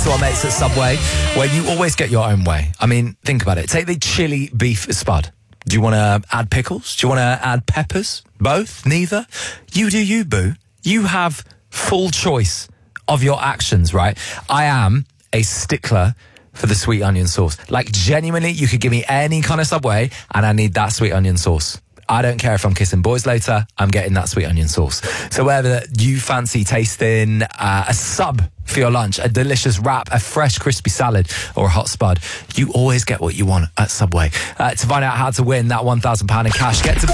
to our mates at Subway, where you always get your own way. I mean, think about it. Take the chili beef spud. Do you want to add pickles? Do you want to add peppers? Both? Neither? You do you, boo. You have full choice of your actions, right? I am a stickler for the sweet onion sauce. Like, genuinely, you could give me any kind of Subway and I need that sweet onion sauce. I don't care if I'm kissing boys later, I'm getting that sweet onion sauce. So whether you fancy tasting a sub for your lunch, a delicious wrap, a fresh crispy salad, or a hot spud, you always get what you want at Subway. To find out how to win that £1,000 in cash, get to